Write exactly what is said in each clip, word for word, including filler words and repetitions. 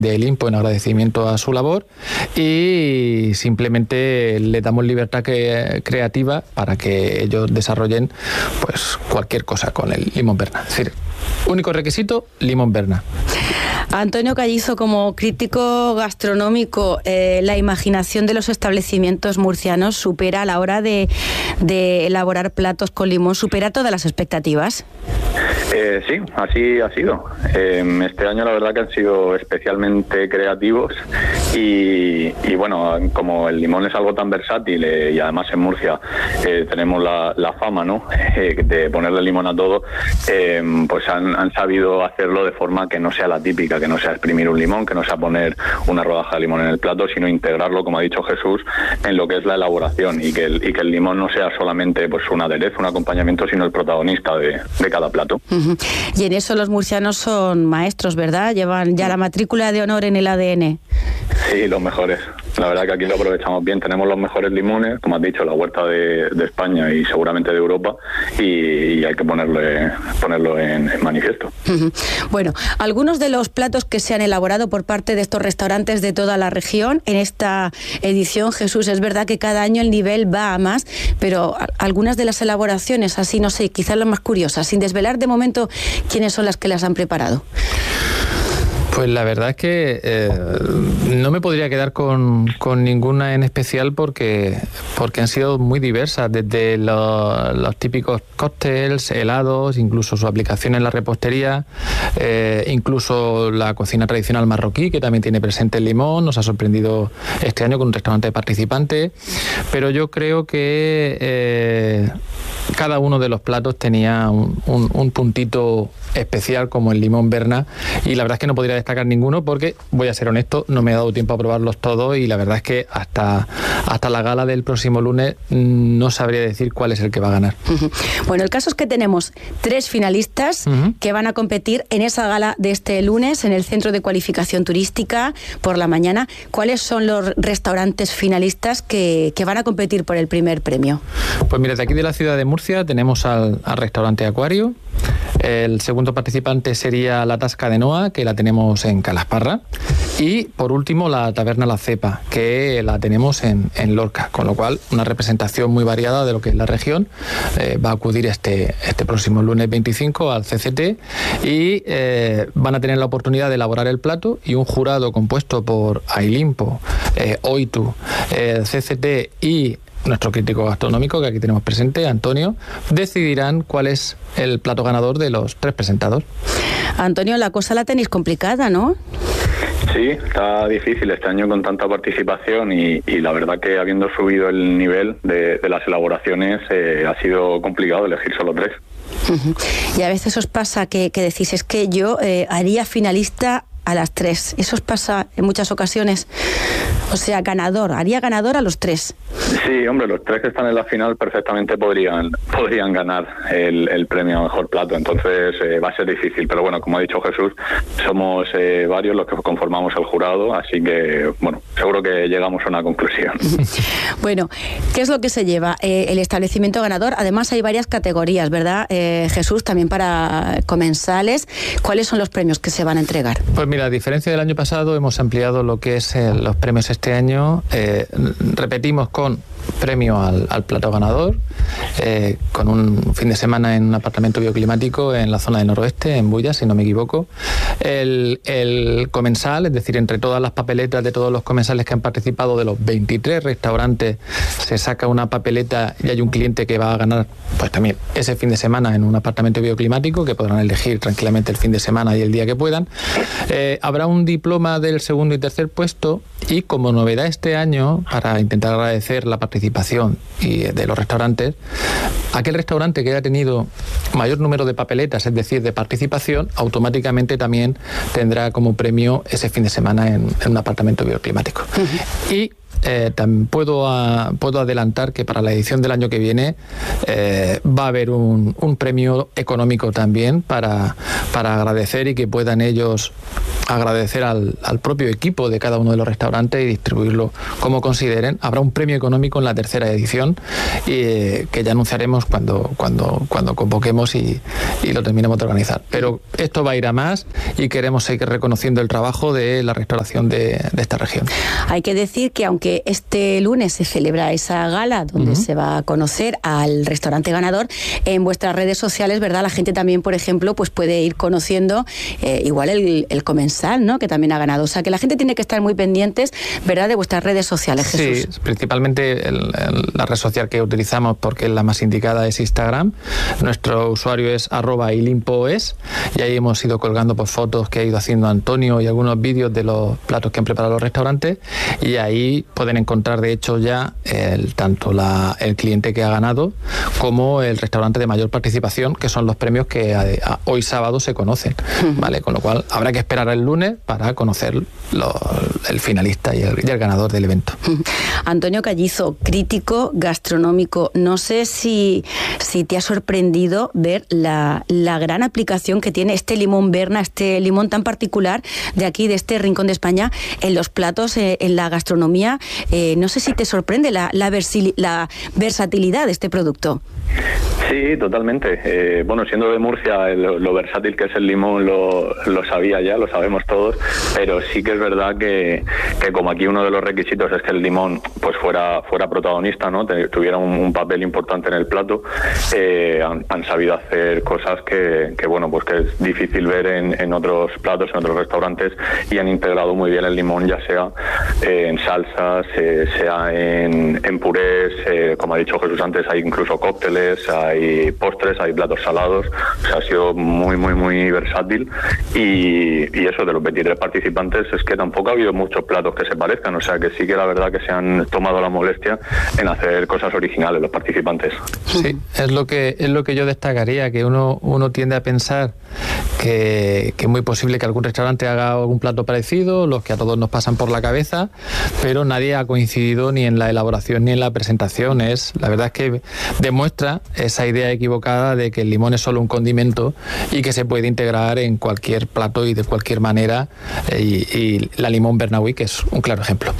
del Limpo en agradecimiento a su labor, y simplemente le damos libertad que, creativa para que ellos desarrollen pues cualquier cosa con el limón Berna. Es decir, único requisito, limón Berna. Antonio Callizo, como crítico gastronómico, eh, ¿la imaginación de los establecimientos murcianos supera a la hora de, de elaborar platos con limón, supera todas las expectativas? Eh, sí, así ha sido. Eh, este año la verdad que han sido especialmente creativos y, y bueno, como el limón es algo tan versátil eh, y además en Murcia eh, tenemos la, la fama, ¿no?, eh, de ponerle limón a todo, eh, pues han, han sabido hacerlo de forma que no sea la típica, que no sea exprimir un limón, que no sea poner una rodaja de limón en el plato, sino integrarlo, como ha dicho Jesús, en lo que es la elaboración y que el, y que el limón no sea solamente pues un aderezo, un acompañamiento, sino el protagonista de, de cada plato. Uh-huh. Y en eso los murcianos son maestros, ¿verdad? Llevan ya la matrícula de honor en el A D N. Sí, los mejores. La verdad que aquí lo aprovechamos bien. Tenemos los mejores limones, como has dicho, la huerta de, de España y seguramente de Europa, y, y hay que ponerlo, ponerlo en, en manifiesto. Uh-huh. Bueno, algunos de los platos que se han elaborado por parte de estos restaurantes de toda la región en esta edición, Jesús, es verdad que cada año el nivel va a más, pero algunas de las elaboraciones, así no sé, quizás las más curiosas, sin desvelar de momento quiénes son las que las han preparado. Pues la verdad es que eh, no me podría quedar con, con ninguna en especial porque, porque han sido muy diversas, desde los, los típicos cócteles, helados, incluso su aplicación en la repostería, eh, incluso la cocina tradicional marroquí, que también tiene presente el limón. Nos ha sorprendido este año con un restaurante participante, pero yo creo que eh, cada uno de los platos tenía un, un, un puntito especial como el limón Berna, y la verdad es que no podría destacar ninguno porque, voy a ser honesto, no me he dado tiempo a probarlos todos, y la verdad es que hasta, hasta la gala del próximo lunes no sabría decir cuál es el que va a ganar. Uh-huh. Bueno, el caso es que tenemos tres finalistas uh-huh. que van a competir en esa gala de este lunes en el Centro de Cualificación Turística por la mañana. ¿Cuáles son los restaurantes finalistas que, que van a competir por el primer premio? Pues mira, de aquí de la ciudad de Murcia tenemos al, al restaurante Acuario. El segundo participante sería la Tasca de Noa, que la tenemos en Calasparra, y por último la Taberna La Cepa, que la tenemos en, en Lorca, con lo cual una representación muy variada de lo que es la región. Eh, va a acudir este, este próximo lunes veinticinco al C C T y eh, van a tener la oportunidad de elaborar el plato, y un jurado compuesto por Ailimpo, eh, Oitu, eh, C C T y nuestro crítico gastronómico, que aquí tenemos presente, Antonio, decidirán cuál es el plato ganador de los tres presentados. Antonio, la cosa la tenéis complicada, ¿no? Sí, está difícil este año con tanta participación y, y la verdad que habiendo subido el nivel de, de las elaboraciones eh, ha sido complicado elegir solo tres. Uh-huh. Y a veces os pasa que, que decís, es que yo eh, haría finalista a las tres. Eso os pasa en muchas ocasiones. O sea, ganador, haría ganador a los tres. Sí, hombre, los tres que están en la final perfectamente podrían podrían ganar el, el premio a mejor plato, entonces eh, va a ser difícil, pero bueno, como ha dicho Jesús, somos eh, varios los que conformamos el jurado, así que, bueno, seguro que llegamos a una conclusión. Bueno, ¿qué es lo que se lleva? Eh, el establecimiento ganador, además hay varias categorías, ¿verdad, eh, Jesús? También para comensales. ¿Cuáles son los premios que se van a entregar? Pues mira, a diferencia del año pasado, hemos ampliado lo que es eh, los premios este año. Eh, repetimos con premio al, al plato ganador, eh, con un fin de semana en un apartamento bioclimático en la zona del noroeste, en Bullas, si no me equivoco. El, el comensal, es decir, entre todas las papeletas de todos los comensales que han participado de los veintitrés restaurantes, se saca una papeleta y hay un cliente que va a ganar pues también ese fin de semana en un apartamento bioclimático, que podrán elegir tranquilamente el fin de semana y el día que puedan. Eh, habrá un diploma del segundo y tercer puesto, y como novedad este año, para intentar agradecer la participación y de los restaurantes, aquel restaurante que haya tenido mayor número de papeletas, es decir, de participación, automáticamente también tendrá como premio ese fin de semana en, en un apartamento bioclimático. Uh-huh. Y eh, también puedo, a, puedo adelantar que para la edición del año que viene eh, va a haber un, un premio económico también para, para agradecer y que puedan ellos agradecer al, al propio equipo de cada uno de los restaurantes y distribuirlo como consideren. Habrá un premio económico en la tercera edición y, que ya anunciaremos cuando, cuando, cuando convoquemos y, y lo terminemos de organizar. Pero esto va a ir a más y queremos seguir reconociendo el trabajo de la restauración de, de esta región. Hay que decir que aunque este lunes se celebra esa gala donde uh-huh. se va a conocer al restaurante ganador, en vuestras redes sociales, ¿verdad? La gente también, por ejemplo, pues puede ir conociendo eh, igual el, el comensal, ¿no? Que también ha ganado. O sea, que la gente tiene que estar muy pendientes, ¿verdad?, de vuestras redes sociales, Jesús. Sí, principalmente el, el, la red social que utilizamos, porque es la más indicada, es Instagram. Nuestro usuario es arroba ilimpoes y ahí hemos ido colgando pues, fotos que ha ido haciendo Antonio y algunos vídeos de los platos que han preparado los restaurantes, y ahí pueden encontrar de hecho ya el, tanto la, el cliente que ha ganado como el restaurante de mayor participación, que son los premios que a, a, hoy sábado se conocen, ¿vale? Con lo cual habrá que esperar el lunes para conocer lo, el finalista y el, y el ganador del evento. Antonio Callizo, crítico gastronómico, no sé si, si te ha sorprendido ver la, la gran aplicación que tiene este limón Berna, este limón tan particular de aquí, de este rincón de España, en los platos, eh, en la gastronomía. Eh, no sé si te sorprende la, la, versi, la versatilidad de este producto. Sí, totalmente. Eh, bueno, siendo de Murcia, lo, lo versátil que es el limón lo, lo sabía ya, lo sabemos todos, pero sí que es verdad que, que como aquí uno de los requisitos es que el limón pues fuera fuera protagonista, ¿no? Te, tuviera un, un papel importante en el plato, eh, han, han sabido hacer cosas que, que bueno, pues que es difícil ver en, en otros platos, en otros restaurantes, y han integrado muy bien el limón, ya sea eh, en salsas, eh, sea en, en purés, eh, como ha dicho Jesús antes, hay incluso cócteles, hay postres, hay platos salados. O sea, ha sido muy, muy, muy versátil, y, y eso, de los veintitrés participantes, es que tampoco ha habido muchos platos que se parezcan, o sea que sí que la verdad que se han tomado la molestia en hacer cosas originales los participantes. Sí, es lo que es lo que yo destacaría, que uno, uno tiende a pensar que, que es muy posible que algún restaurante haga algún plato parecido, los que a todos nos pasan por la cabeza, pero nadie ha coincidido ni en la elaboración ni en la presentación. Es, la verdad es que demuestra esa idea equivocada de que el limón es solo un condimento y que se puede integrar en cualquier plato y de cualquier manera, y, y la limón Bernawi, que es un claro ejemplo.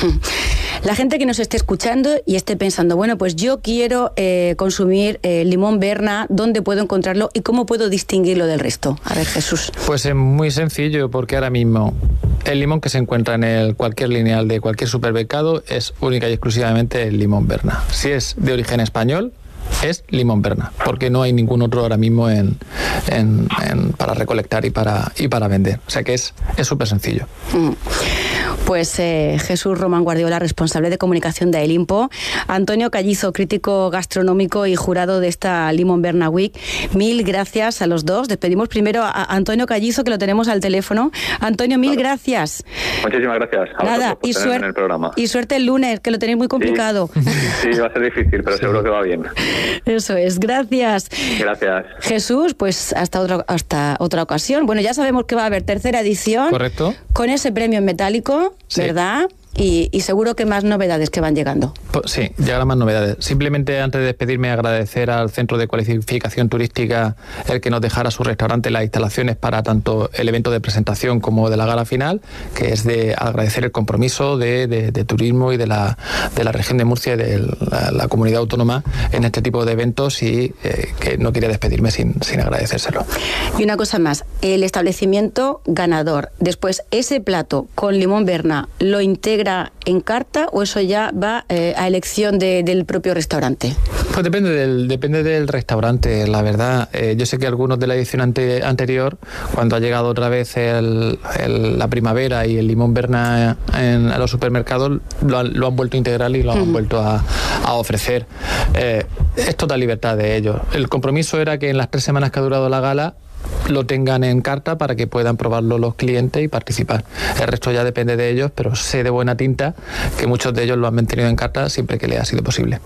La gente que nos esté escuchando y esté pensando, bueno, pues yo quiero eh, consumir eh, limón Berna, ¿dónde puedo encontrarlo y cómo puedo distinguirlo del resto? A ver, Jesús. Pues es muy sencillo, porque ahora mismo el limón que se encuentra en el cualquier lineal de cualquier supermercado es única y exclusivamente el limón Berna. Si es de origen español, es limón Berna, porque no hay ningún otro ahora mismo en, en, en, para recolectar y para, y para vender. O sea que es súper sencillo. Mm. Pues eh, Jesús Román Guardiola, responsable de comunicación de Elimpo, Antonio Callizo, crítico gastronómico y jurado de esta Limón Berna Week, mil gracias a los dos. Despedimos primero a Antonio Callizo, que lo tenemos al teléfono. Antonio, mil claro. gracias. Muchísimas gracias. A Nada, y, suer- en el programa. y suerte el lunes, que lo tenéis muy complicado. Sí, sí, va a ser difícil, pero sí. Seguro que va bien. Eso es, gracias. Gracias. Jesús, pues hasta otra, hasta otra ocasión. Bueno, ya sabemos que va a haber tercera edición. Correcto. Con ese premio en metálico, sí. ¿verdad? Y, y seguro que más novedades que van llegando. Pues sí, llegarán más novedades. Simplemente antes de despedirme, agradecer al Centro de Cualificación Turística el que nos dejara su restaurante las instalaciones para tanto el evento de presentación como de la gala final, que es de agradecer el compromiso de, de, de turismo y de la, de la región de Murcia y de la, la comunidad autónoma en este tipo de eventos, y eh, que no quería despedirme sin, sin agradecérselo. Y una cosa más, el establecimiento ganador, después ese plato con limón Berna, ¿lo integra en carta o eso ya va eh, a elección de, del propio restaurante? Pues depende del, depende del restaurante, la verdad. Eh, yo sé que algunos de la edición ante, anterior, cuando ha llegado otra vez el, el, la primavera y el limón Berna en, en los supermercados, lo han, lo han vuelto a integrar y lo han uh-huh. vuelto a, a ofrecer. Eh, es total libertad de ellos. El compromiso era que en las tres semanas que ha durado la gala lo tengan en carta para que puedan probarlo los clientes y participar. El resto ya depende de ellos, pero sé de buena tinta que muchos de ellos lo han mantenido en carta siempre que les ha sido posible.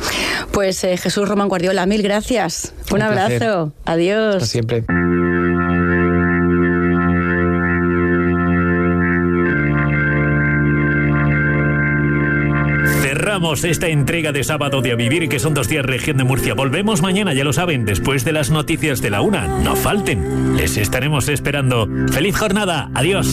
Pues eh, Jesús Román Guardiola, mil gracias. Un, Un abrazo. Placer. Adiós. Hasta siempre. cerramos esta entrega de Sábado de A Vivir, que son dos días región de Murcia. Volvemos mañana, ya lo saben, después de las noticias de la una. No falten, les estaremos esperando. ¡Feliz jornada! ¡Adiós!